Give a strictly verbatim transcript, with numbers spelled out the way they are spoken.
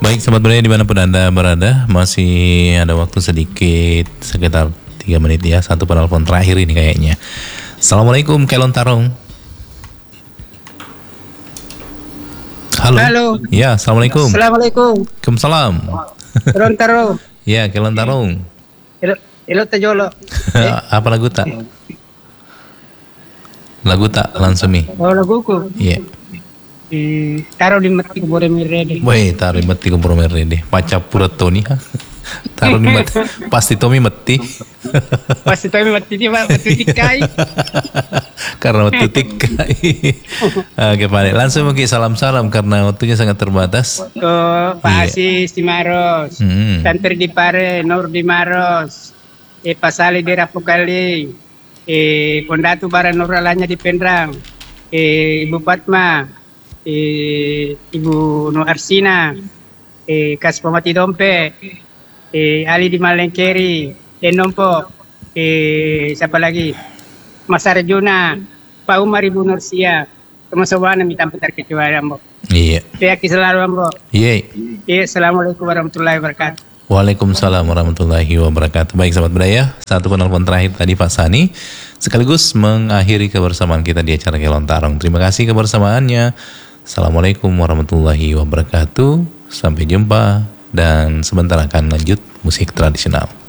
Baik, sahabat budaya dimanapun Anda berada, masih ada waktu sedikit, sekitar tiga menit ya, satu penelpon terakhir ini kayaknya. Assalamualaikum, Kelon Tarong. Halo. Halo. Ya, Assalamualaikum. Assalamualaikum. Waalaikumsalam. Kelon Tarong. Ya, Kelon Tarong. Ilo, ilo tajolo. Eh? Apa lagu tak? Lagu tak langsung nih. Oh laguku. Iya. Eh, taruh di mati kubur mirede. Woi, taruh di mati kubur mirede. Paca pura Tony ha. Taruh di mati. Pasti Tommy mati. Pasti Tommy mati dia pak mati tikai. Karena waktu tikai. Oke, Pak. Langsung mungkin salam-salam karena waktunya sangat terbatas. Oh, Pak Iya. Asis di Maros. Hmm. Santri di Pare, Nur di Maros. Eh Pasali di Rapukali. Eh Pondatu Bara Nuralanya di Pendrang. Eh Ibu Fatma. Eh, Ibu Nur Arsina, eh, Kas Pemati Dompe, eh, Ali di Malengkeri, eh, Nompo, eh, siapa lagi? Mas Arjuna, Pak Umar Ibu Nursia, teman-teman minta putar kecuali Ambo. Iya. Pihak selalu Ambo. Iya. Eh, Assalamualaikum warahmatullahi wabarakatuh. Waalaikumsalam warahmatullahi wabarakatuh. Baik, sahabat budaya, satu penelpon terakhir tadi Pak Sani sekaligus mengakhiri kebersamaan kita di acara Kelon Tarong. Terima kasih kebersamaannya. Assalamualaikum warahmatullahi wabarakatuh. Sampai jumpa dan sebentar akan lanjut musik tradisional.